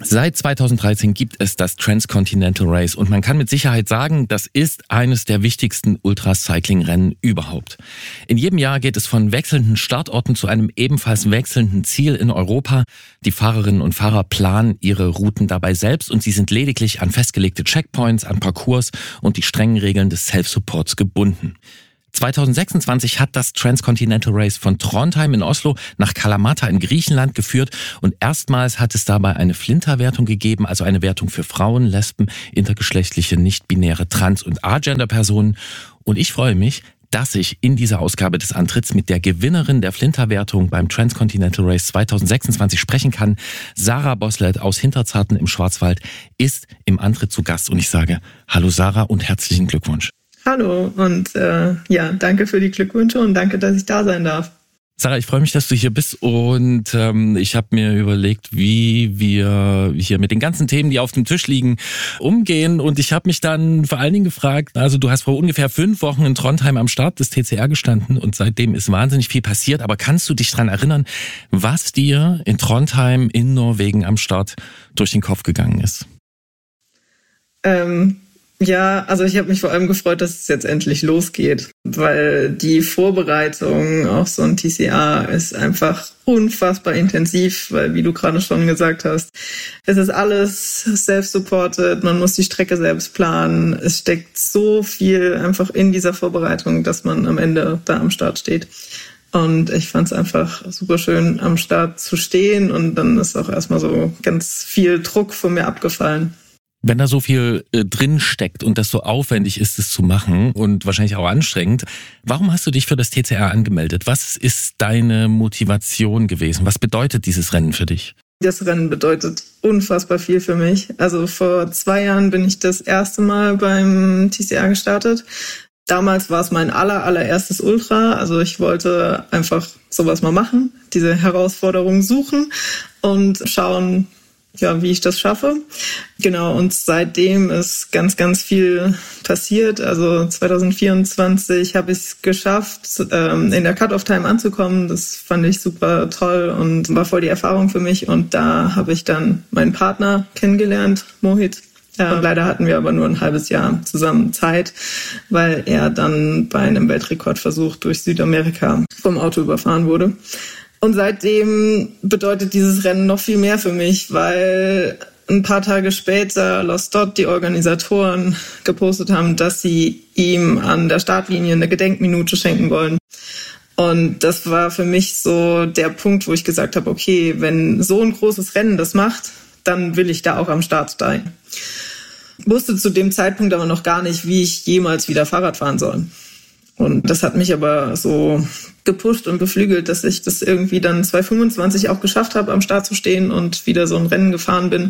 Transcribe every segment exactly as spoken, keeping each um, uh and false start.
Seit zweitausenddreizehn gibt es das Transcontinental Race und man kann mit Sicherheit sagen, das ist eines der wichtigsten Ultracycling-Rennen überhaupt. In jedem Jahr geht es von wechselnden Startorten zu einem ebenfalls wechselnden Ziel in Europa. Die Fahrerinnen und Fahrer planen ihre Routen dabei selbst und sie sind lediglich an festgelegte Checkpoints, an Parcours und die strengen Regeln des Self-Supports gebunden. zweitausendsechsundzwanzig hat das Transcontinental Race von Trondheim in Oslo nach Kalamata in Griechenland geführt und erstmals hat es dabei eine Flinter-Wertung gegeben, also eine Wertung für Frauen, Lesben, intergeschlechtliche, nicht-binäre, Trans- und Agender-Personen. Und ich freue mich, dass ich in dieser Ausgabe des Antritts mit der Gewinnerin der Flinter-Wertung beim Transcontinental Race zweitausendsechsundzwanzig sprechen kann. Sarah Boslett aus Hinterzarten im Schwarzwald ist im Antritt zu Gast und ich sage Hallo Sarah und herzlichen Glückwunsch. Hallo und äh, ja, danke für die Glückwünsche und danke, dass ich da sein darf. Sarah, ich freue mich, dass du hier bist und ähm, ich habe mir überlegt, wie wir hier mit den ganzen Themen, die auf dem Tisch liegen, umgehen und ich habe mich dann vor allen Dingen gefragt, also du hast vor ungefähr fünf Wochen in Trondheim am Start des T C R gestanden und seitdem ist wahnsinnig viel passiert, aber kannst du dich daran erinnern, was dir in Trondheim in Norwegen am Start durch den Kopf gegangen ist? Ähm... Ja, also ich habe mich vor allem gefreut, dass es jetzt endlich losgeht, weil die Vorbereitung auf so ein T C R ist einfach unfassbar intensiv, weil wie du gerade schon gesagt hast, es ist alles self-supported, man muss die Strecke selbst planen, es steckt so viel einfach in dieser Vorbereitung, dass man am Ende da am Start steht. Und ich fand es einfach super schön, am Start zu stehen und dann ist auch erstmal so ganz viel Druck von mir abgefallen. Wenn da so viel äh, drin steckt und das so aufwendig ist, es zu machen und wahrscheinlich auch anstrengend, warum hast du dich für das T C R angemeldet? Was ist deine Motivation gewesen? Was bedeutet dieses Rennen für dich? Das Rennen bedeutet unfassbar viel für mich. Also vor zwei Jahren bin ich das erste Mal beim T C R gestartet. Damals war es mein aller, allererstes Ultra. Also ich wollte einfach sowas mal machen, diese Herausforderung suchen und schauen, ja, wie ich das schaffe. Genau, und seitdem ist ganz, ganz viel passiert. Also zweitausendvierundzwanzig habe ich es geschafft, ähm, in der Cut-Off-Time anzukommen. Das fand ich super toll und war voll die Erfahrung für mich. Und da habe ich dann meinen Partner kennengelernt, Mohit. Ja, und leider hatten wir aber nur ein halbes Jahr zusammen Zeit, weil er dann bei einem Weltrekordversuch durch Südamerika vom Auto überfahren wurde. Und seitdem bedeutet dieses Rennen noch viel mehr für mich, weil ein paar Tage später Lost Dot, die Organisatoren, gepostet haben, dass sie ihm an der Startlinie eine Gedenkminute schenken wollen. Und das war für mich so der Punkt, wo ich gesagt habe, okay, wenn so ein großes Rennen das macht, dann will ich da auch am Start sein. Ich wusste zu dem Zeitpunkt aber noch gar nicht, wie ich jemals wieder Fahrrad fahren soll. Und das hat mich aber so gepusht und beflügelt, dass ich das irgendwie dann zweitausendfünfundzwanzig auch geschafft habe, am Start zu stehen und wieder so ein Rennen gefahren bin.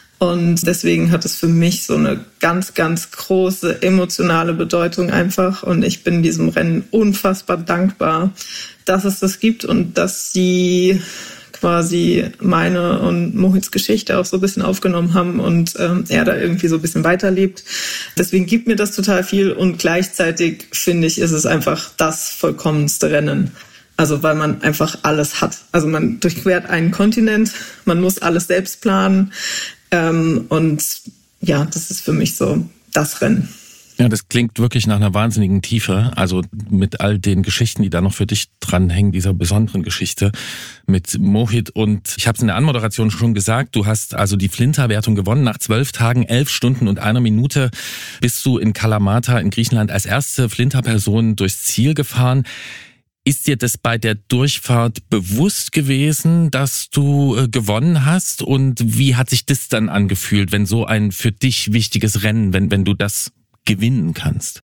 Und deswegen hat es für mich so eine ganz, ganz große emotionale Bedeutung einfach. Und ich bin diesem Rennen unfassbar dankbar, dass es das gibt und dass sie quasi meine und Mohits Geschichte auch so ein bisschen aufgenommen haben und ähm, er da irgendwie so ein bisschen weiterlebt. Deswegen gibt mir das total viel und gleichzeitig finde ich, ist es einfach das vollkommenste Rennen. Also weil man einfach alles hat. Also man durchquert einen Kontinent, man muss alles selbst planen ähm, und ja, das ist für mich so das Rennen. Ja, das klingt wirklich nach einer wahnsinnigen Tiefe, also mit all den Geschichten, die da noch für dich dranhängen, dieser besonderen Geschichte mit Mohit. Und ich habe es in der Anmoderation schon gesagt, du hast also die Flinter-Wertung gewonnen. Nach zwölf Tagen, elf Stunden und einer Minute bist du in Kalamata in Griechenland als erste Flinter-Person durchs Ziel gefahren. Ist dir das bei der Durchfahrt bewusst gewesen, dass du äh, gewonnen hast? Und wie hat sich das dann angefühlt, wenn so ein für dich wichtiges Rennen, wenn, wenn du das gewinnen kannst?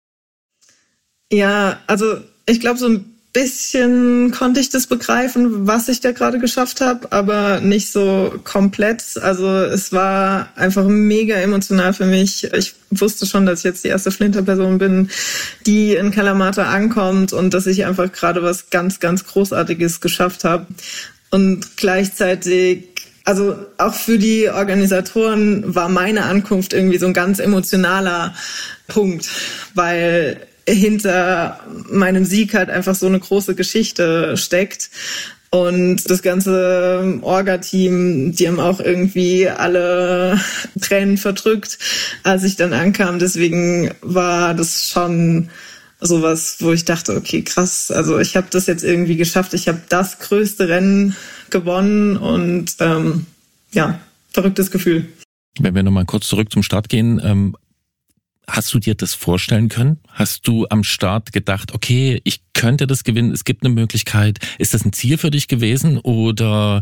Ja, also ich glaube, so ein bisschen konnte ich das begreifen, was ich da gerade geschafft habe, aber nicht so komplett. Also es war einfach mega emotional für mich. Ich wusste schon, dass ich jetzt die erste Flinter-Person bin, die in Kalamata ankommt und dass ich einfach gerade was ganz, ganz Großartiges geschafft habe. Und gleichzeitig, also auch für die Organisatoren war meine Ankunft irgendwie so ein ganz emotionaler Punkt, weil hinter meinem Sieg halt einfach so eine große Geschichte steckt. Und das ganze Orga-Team, die haben auch irgendwie alle Tränen verdrückt, als ich dann ankam. Deswegen war das schon sowas, wo ich dachte, okay, krass, also ich habe das jetzt irgendwie geschafft. Ich habe das größte Rennen gewonnen und ähm, ja, verrücktes Gefühl. Wenn wir nochmal kurz zurück zum Start gehen, ähm, hast du dir das vorstellen können? Hast du am Start gedacht, okay, ich könnte das gewinnen, es gibt eine Möglichkeit. Ist das ein Ziel für dich gewesen oder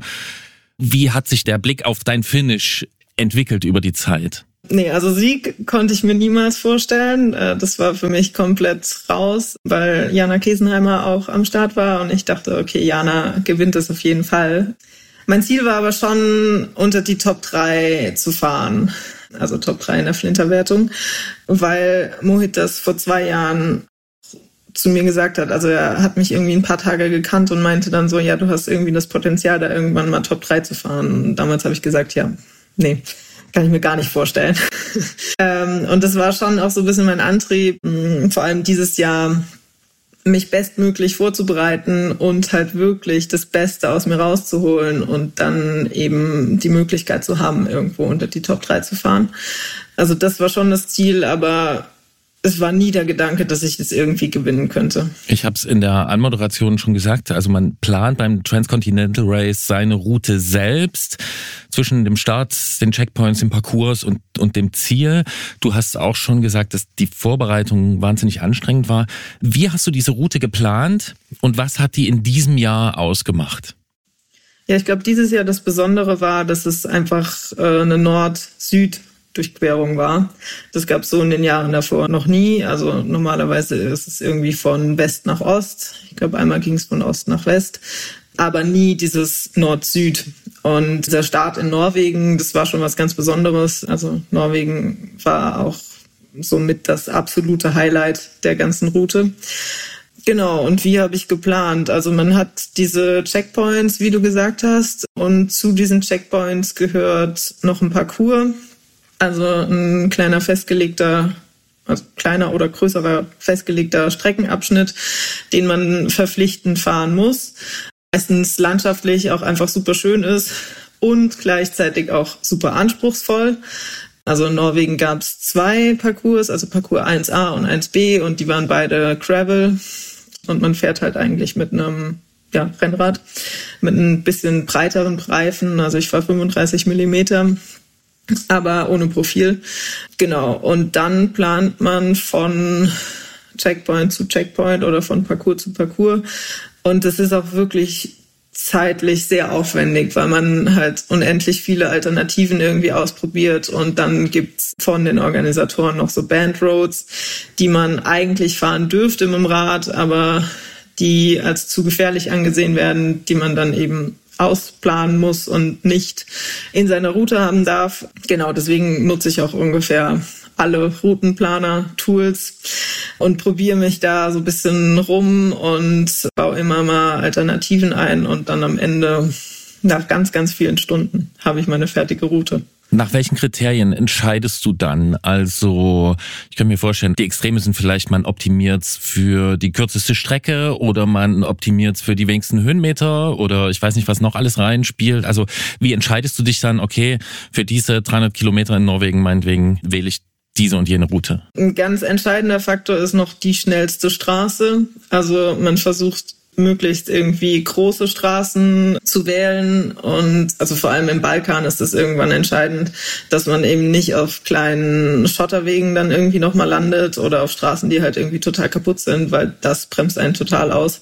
wie hat sich der Blick auf dein Finish entwickelt über die Zeit? Nee, also Sieg konnte ich mir niemals vorstellen. Das war für mich komplett raus, weil Jana Kesenheimer auch am Start war und ich dachte, okay, Jana gewinnt das auf jeden Fall. Mein Ziel war aber schon, unter die Top drei zu fahren. Also Top drei in der Flinterwertung, weil Mohit das vor zwei Jahren zu mir gesagt hat. Also er hat mich irgendwie ein paar Tage gekannt und meinte dann so, ja, du hast irgendwie das Potenzial, da irgendwann mal Top drei zu fahren. Und damals habe ich gesagt, ja, nee, kann ich mir gar nicht vorstellen. ähm, und das war schon auch so ein bisschen mein Antrieb, vor allem dieses Jahr mich bestmöglich vorzubereiten und halt wirklich das Beste aus mir rauszuholen und dann eben die Möglichkeit zu haben, irgendwo unter die Top drei zu fahren. Also das war schon das Ziel, aber es war nie der Gedanke, dass ich das irgendwie gewinnen könnte. Ich habe es in der Anmoderation schon gesagt, also man plant beim Transcontinental Race seine Route selbst zwischen dem Start, den Checkpoints, dem Parcours und, und dem Ziel. Du hast auch schon gesagt, dass die Vorbereitung wahnsinnig anstrengend war. Wie hast du diese Route geplant und was hat die in diesem Jahr ausgemacht? Ja, ich glaube, dieses Jahr das Besondere war, dass es einfach äh, eine Nord-Süd- Durchquerung war. Das gab es so in den Jahren davor noch nie. Also normalerweise ist es irgendwie von West nach Ost. Ich glaube, einmal ging es von Ost nach West, aber nie dieses Nord-Süd. Und dieser Start in Norwegen, das war schon was ganz Besonderes. Also Norwegen war auch somit das absolute Highlight der ganzen Route. Genau, und wie habe ich geplant? Also man hat diese Checkpoints, wie du gesagt hast, und zu diesen Checkpoints gehört noch ein Parcours. Also ein kleiner festgelegter, also kleiner oder größerer festgelegter Streckenabschnitt, den man verpflichtend fahren muss. Meistens landschaftlich auch einfach super schön ist und gleichzeitig auch super anspruchsvoll. Also in Norwegen gab es zwei Parcours, also Parcours eins a und eins b und die waren beide Gravel und man fährt halt eigentlich mit einem ja, Rennrad mit ein bisschen breiteren Reifen. Also ich fahre fünfunddreißig Millimeter. Aber ohne Profil. Genau. Und dann plant man von Checkpoint zu Checkpoint oder von Parcours zu Parcours. Und das ist auch wirklich zeitlich sehr aufwendig, weil man halt unendlich viele Alternativen irgendwie ausprobiert. Und dann gibt's von den Organisatoren noch so Bandroads, die man eigentlich fahren dürfte mit dem Rad, aber die als zu gefährlich angesehen werden, die man dann eben ausplanen muss und nicht in seiner Route haben darf. Genau, deswegen nutze ich auch ungefähr alle Routenplaner-Tools und probiere mich da so ein bisschen rum und baue immer mal Alternativen ein und dann am Ende, nach ganz, ganz vielen Stunden, habe ich meine fertige Route. Nach welchen Kriterien entscheidest du dann? Also ich kann mir vorstellen, die Extreme sind vielleicht, man optimiert für die kürzeste Strecke oder man optimiert für die wenigsten Höhenmeter oder ich weiß nicht, was noch alles reinspielt. Also wie entscheidest du dich dann, okay, für diese dreihundert Kilometer in Norwegen meinetwegen wähle ich diese und jene Route? Ein ganz entscheidender Faktor ist noch die schnellste Straße. Also man versucht möglichst irgendwie große Straßen zu wählen und also vor allem im Balkan ist es irgendwann entscheidend, dass man eben nicht auf kleinen Schotterwegen dann irgendwie nochmal landet oder auf Straßen, die halt irgendwie total kaputt sind, weil das bremst einen total aus.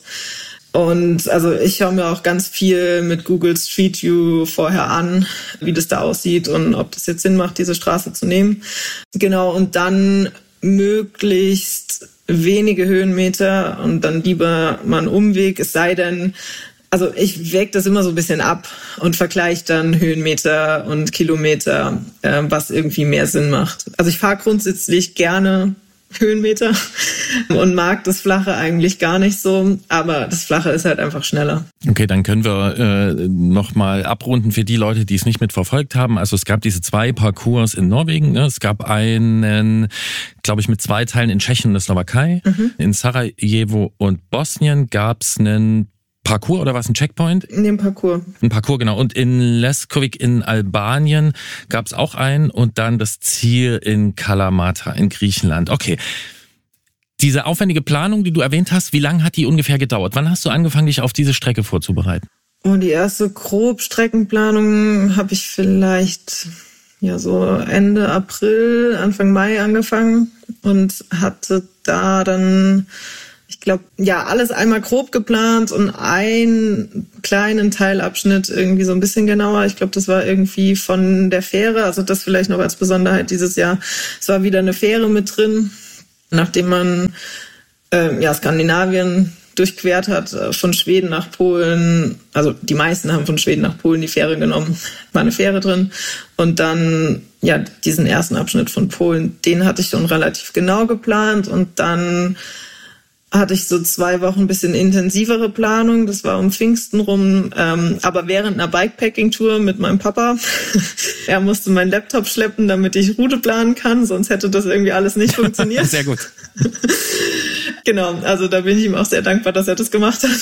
Und also ich schaue mir auch ganz viel mit Google Street View vorher an, wie das da aussieht und ob das jetzt Sinn macht, diese Straße zu nehmen. Genau, und dann möglichst wenige Höhenmeter und dann lieber mal einen Umweg, es sei denn, also ich wäge das immer so ein bisschen ab und vergleiche dann Höhenmeter und Kilometer, äh, was irgendwie mehr Sinn macht. Also ich fahre grundsätzlich gerne Höhenmeter und mag das Flache eigentlich gar nicht so, aber das Flache ist halt einfach schneller. Okay, dann können wir äh, nochmal abrunden für die Leute, die es nicht mitverfolgt haben. Also es gab diese zwei Parcours in Norwegen. Ne? Es gab einen, glaube ich, mit zwei Teilen in Tschechien und der Slowakei. Mhm. In Sarajevo und Bosnien gab es einen Parcours oder was, ein Checkpoint? In dem Parcours. Ein Parcours, genau. Und in Leskovic in Albanien gab es auch einen und dann das Ziel in Kalamata in Griechenland. Okay. Diese aufwendige Planung, die du erwähnt hast, wie lange hat die ungefähr gedauert? Wann hast du angefangen, dich auf diese Strecke vorzubereiten? Und die erste Grobstreckenplanung habe ich vielleicht ja so Ende April, Anfang Mai angefangen und hatte da dann, ich glaube, ja, alles einmal grob geplant und einen kleinen Teilabschnitt irgendwie so ein bisschen genauer. Ich glaube, das war irgendwie von der Fähre, also das vielleicht noch als Besonderheit dieses Jahr. Es war wieder eine Fähre mit drin, nachdem man äh, ja Skandinavien durchquert hat, von Schweden nach Polen. Also die meisten haben von Schweden nach Polen die Fähre genommen. War eine Fähre drin. Und dann, ja, diesen ersten Abschnitt von Polen, den hatte ich schon relativ genau geplant. Und dann hatte ich so zwei Wochen ein bisschen intensivere Planung. Das war um Pfingsten rum, ähm, aber während einer Bikepacking-Tour mit meinem Papa. Er musste meinen Laptop schleppen, damit ich Route planen kann, sonst hätte das irgendwie alles nicht funktioniert. Sehr gut. Genau, also da bin ich ihm auch sehr dankbar, dass er das gemacht hat.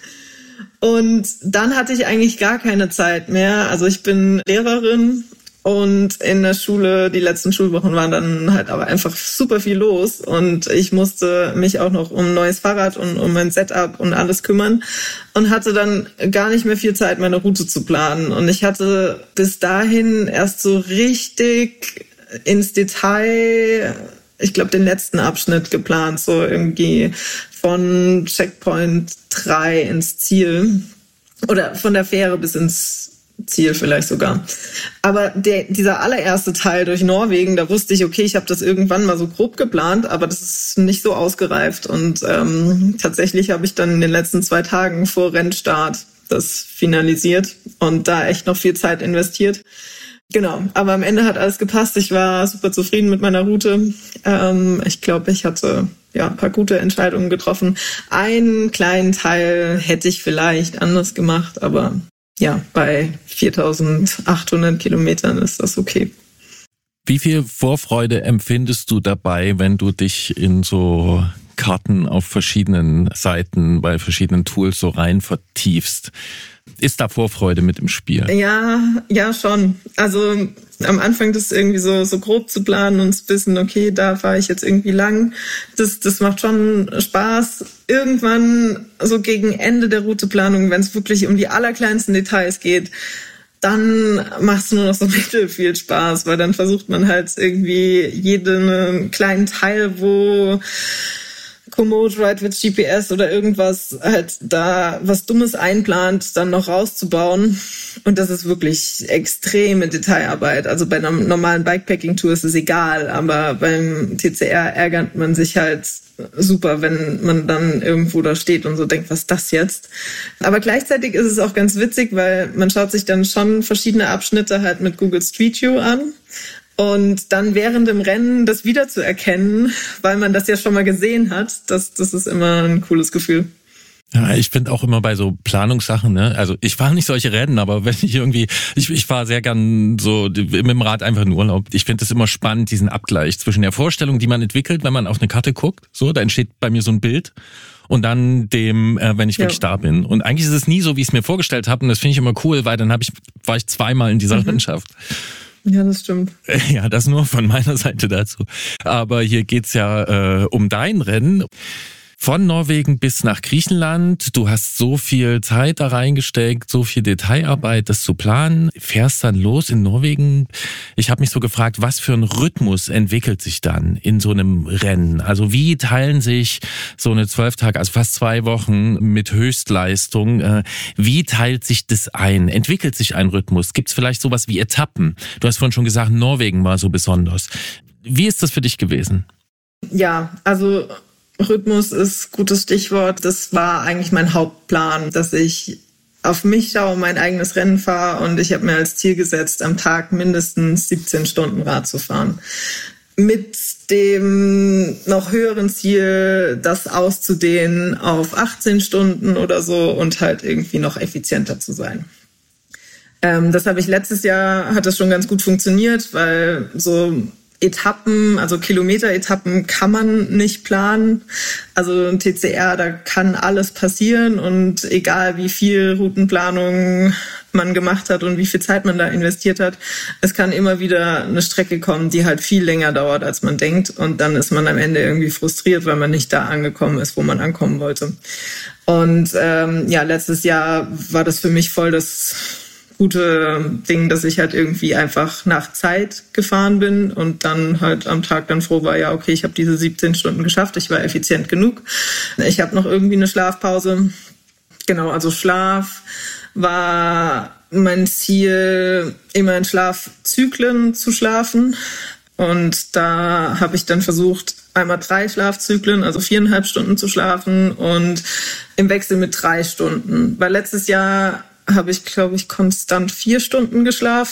Und dann hatte ich eigentlich gar keine Zeit mehr. Also ich bin Lehrerin und in der Schule, die letzten Schulwochen waren dann halt aber einfach super viel los und ich musste mich auch noch um ein neues Fahrrad und um mein Setup und alles kümmern und hatte dann gar nicht mehr viel Zeit, meine Route zu planen. Und ich hatte bis dahin erst so richtig ins Detail, ich glaube, den letzten Abschnitt geplant, so irgendwie von Checkpoint drei ins Ziel oder von der Fähre bis ins Ziel vielleicht sogar. Aber der, dieser allererste Teil durch Norwegen, da wusste ich, okay, ich habe das irgendwann mal so grob geplant, aber das ist nicht so ausgereift. Und ähm, tatsächlich habe ich dann in den letzten zwei Tagen vor Rennstart das finalisiert und da echt noch viel Zeit investiert. Genau, aber am Ende hat alles gepasst. Ich war super zufrieden mit meiner Route. Ähm, ich glaube, ich hatte ja ein paar gute Entscheidungen getroffen. Einen kleinen Teil hätte ich vielleicht anders gemacht, aber ja, bei viertausendachthundert Kilometern ist das okay. Wie viel Vorfreude empfindest du dabei, wenn du dich in so Karten auf verschiedenen Seiten, bei verschiedenen Tools so rein vertiefst? Ist da Vorfreude mit im Spiel? Ja, ja schon. Also am Anfang das irgendwie so so grob zu planen und zu wissen, okay, da fahre ich jetzt irgendwie lang, das das macht schon Spaß. Irgendwann so gegen Ende der Routeplanung, wenn es wirklich um die allerkleinsten Details geht, dann macht es nur noch so mittel viel Spaß, weil dann versucht man halt irgendwie jeden kleinen Teil, wo Komoot, Ride with G P S oder irgendwas halt da was Dummes einplant, dann noch rauszubauen. Und das ist wirklich extreme Detailarbeit. Also bei einer normalen Bikepacking-Tour ist es egal, aber beim T C R ärgert man sich halt super, wenn man dann irgendwo da steht und so denkt, was ist das jetzt? Aber gleichzeitig ist es auch ganz witzig, weil man schaut sich dann schon verschiedene Abschnitte halt mit Google Street View an. Und dann während dem Rennen das wiederzuerkennen, weil man das ja schon mal gesehen hat, das, das ist immer ein cooles Gefühl. Ja, ich finde auch immer bei so Planungssachen, ne, also ich fahre nicht solche Rennen, aber wenn ich irgendwie, ich, ich fahre sehr gern so mit dem Rad einfach in Urlaub. Ich finde es immer spannend, diesen Abgleich zwischen der Vorstellung, die man entwickelt, wenn man auf eine Karte guckt, so, da entsteht bei mir so ein Bild. Und dann dem, äh, wenn ich wirklich ja. da bin. Und eigentlich ist es nie so, wie ich es mir vorgestellt habe. Und das finde ich immer cool, weil dann habe ich, war ich zweimal in dieser mhm. Landschaft. Ja, das stimmt. Ja, das nur von meiner Seite dazu. Aber hier geht's ja äh, um dein Rennen. Von Norwegen bis nach Griechenland. Du hast so viel Zeit da reingesteckt, so viel Detailarbeit, das zu planen. Fährst dann los in Norwegen. Ich habe mich so gefragt, was für ein Rhythmus entwickelt sich dann in so einem Rennen? Also wie teilen sich so eine zwölf Tage, also fast zwei Wochen mit Höchstleistung, äh, wie teilt sich das ein? Entwickelt sich ein Rhythmus? Gibt es vielleicht sowas wie Etappen? Du hast vorhin schon gesagt, Norwegen war so besonders. Wie ist das für dich gewesen? Ja, also Rhythmus ist gutes Stichwort. Das war eigentlich mein Hauptplan, dass ich auf mich schaue, mein eigenes Rennen fahre und ich habe mir als Ziel gesetzt, am Tag mindestens siebzehn Stunden Rad zu fahren. Mit dem noch höheren Ziel, das auszudehnen auf achtzehn Stunden oder so und halt irgendwie noch effizienter zu sein. Ähm, das habe ich letztes Jahr, hat das schon ganz gut funktioniert, weil so Etappen, also Kilometer-Etappen kann man nicht planen. Also ein T C R, da kann alles passieren und egal wie viel Routenplanung man gemacht hat und wie viel Zeit man da investiert hat, es kann immer wieder eine Strecke kommen, die halt viel länger dauert, als man denkt und dann ist man am Ende irgendwie frustriert, weil man nicht da angekommen ist, wo man ankommen wollte. Und ähm, ja, letztes Jahr war das für mich voll das gute Ding, dass ich halt irgendwie einfach nach Zeit gefahren bin und dann halt am Tag dann froh war, ja okay, ich habe diese siebzehn Stunden geschafft, ich war effizient genug. Ich habe noch irgendwie eine Schlafpause. Genau, also Schlaf war mein Ziel, immer in Schlafzyklen zu schlafen. Und da habe ich dann versucht, einmal drei Schlafzyklen, also viereinhalb Stunden zu schlafen und im Wechsel mit drei Stunden. Weil letztes Jahr habe ich, glaube ich, konstant vier Stunden geschlafen.